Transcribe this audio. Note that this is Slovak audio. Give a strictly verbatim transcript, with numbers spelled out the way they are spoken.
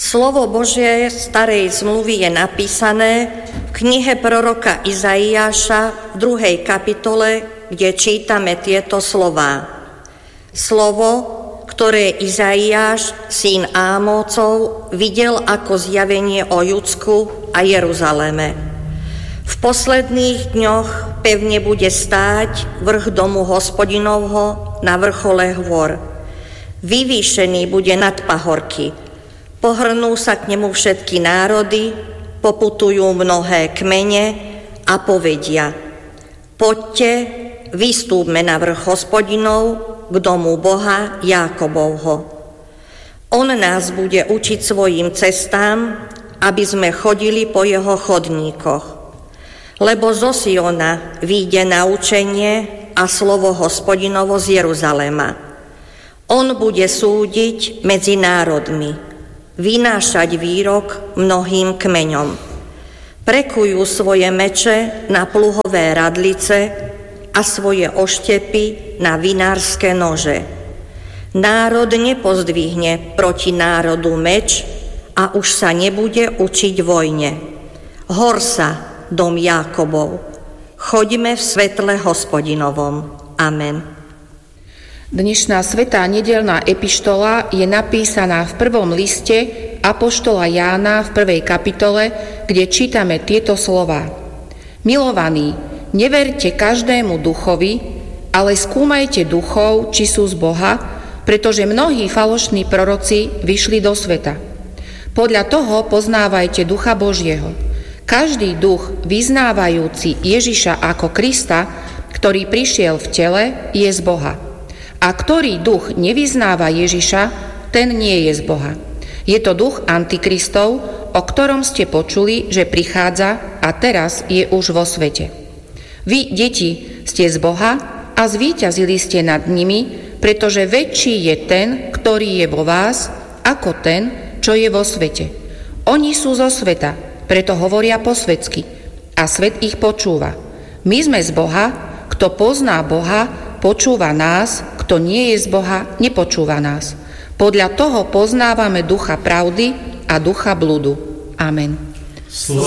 Slovo Božie starej zmluvy je napísané v knihe proroka Izaiáša v druhej kapitole, kde čítame tieto slová. Slovo, ktoré Izaiáš, syn Ámócov, videl ako zjavenie o Judsku a Jeruzaleme. V posledných dňoch pevne bude stáť vrch domu Hospodinovho na vrchole hôr. Vyvýšený bude nad pahorky. Pohrnú sa k nemu všetky národy, poputujú mnohé kmene a povedia: Poďte, vystúpme na vrch Hospodinov, k domu Boha Jákobovho. On nás bude učiť svojim cestám, aby sme chodili po jeho chodníkoch. Lebo zo Siona vyjde naučenie a slovo Hospodinovo z Jeruzalema. On bude súdiť medzi národmi, vynášať výrok mnohým kmeňom. Prekujú svoje meče na pluhové radlice a svoje oštepy na vinárske nože. Národ nepozdvihne proti národu meč a už sa nebude učiť vojne. Hor sa, dom Jákobov, choďme v svetle Hospodinovom. Amen. Dnešná svätá nedeľná epištola je napísaná v prvom liste apoštola Jána v prvej kapitole, kde čítame tieto slová. Milovaní, neverte každému duchovi, ale skúmajte duchov, či sú z Boha, pretože mnohí falošní proroci vyšli do sveta. Podľa toho poznávajte ducha Božieho. Každý duch vyznávajúci Ježiša ako Krista, ktorý prišiel v tele, je z Boha. A ktorý duch nevyznáva Ježiša, ten nie je z Boha. Je to duch antikristov, o ktorom ste počuli, že prichádza a teraz je už vo svete. Vy, deti, ste z Boha a zvíťazili ste nad nimi, pretože väčší je ten, ktorý je vo vás, ako ten, čo je vo svete. Oni sú zo sveta, preto hovoria po svetsky a svet ich počúva. My sme z Boha, kto pozná Boha, počúva nás, kto nie je z Boha, nepočúva nás. Podľa toho poznávame ducha pravdy a ducha bludu. Amen.